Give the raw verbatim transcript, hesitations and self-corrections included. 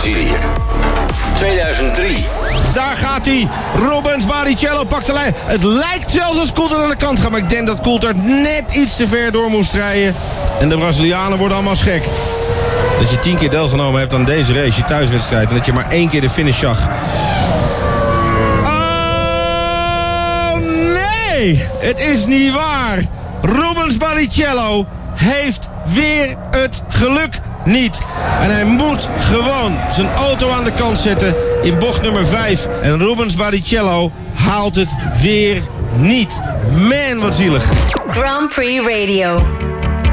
Brazilië. tweeduizend drie. Daar gaat hij. Rubens Barrichello pakt de lijn. Het lijkt zelfs als Coulthard aan de kant gaat. Maar ik denk dat Coulthard net iets te ver door moest rijden. En de Brazilianen worden allemaal gek. Dat je tien keer deelgenomen hebt aan deze race, je thuiswedstrijd. En dat je maar één keer de finish zag. Oh nee! Het is niet waar. Rubens Barrichello heeft weer het geluk niet. En hij moet gewoon zijn auto aan de kant zetten in bocht nummer vijf. En Rubens Barrichello haalt het weer niet. Man, wat zielig. Grand Prix Radio.